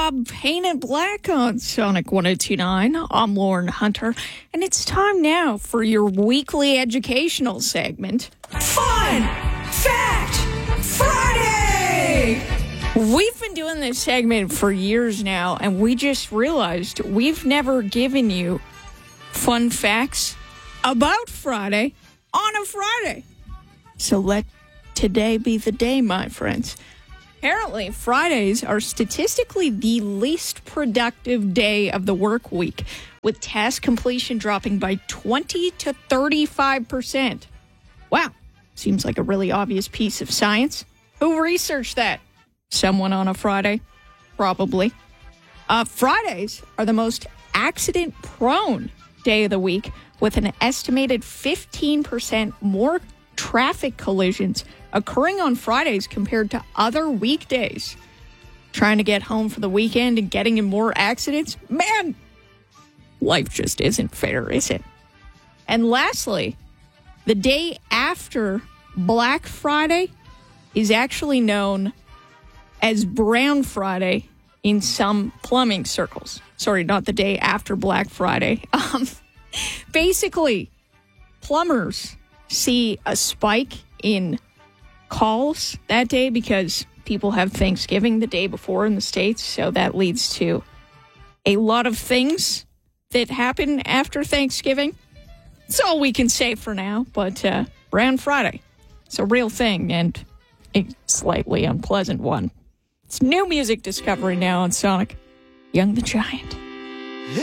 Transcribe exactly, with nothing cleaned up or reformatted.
Bob Painted Black on Sonic one oh two point nine. I'm Lauren Hunter, and it's time now for your weekly educational segment, Fun Fact Friday! We've been doing this segment for years now, and we just realized we've never given you fun facts about Friday on a Friday. So let today be the day, my friends. Apparently, Fridays are statistically the least productive day of the work week, with task completion dropping by twenty to thirty-five percent. Wow, seems like a really obvious piece of science. Who researched that? Someone on a Friday? Probably. Uh, Fridays are the most accident-prone day of the week, with an estimated fifteen percent more traffic collisions occurring on Fridays compared to other weekdays. Trying to get home for the weekend and getting in more accidents? Man, life just isn't fair, is it? And lastly, the day after Black Friday is actually known as Brown Friday in some plumbing circles. Sorry, not the day after Black Friday. Um, basically, plumbers see a spike in calls that day because people have Thanksgiving the day before in the States, so that leads to a lot of things that happen after Thanksgiving. That's all we can say for now, but uh, Brown Friday, it's a real thing and a slightly unpleasant one. It's new music discovery now on Sonic. Young the Giant.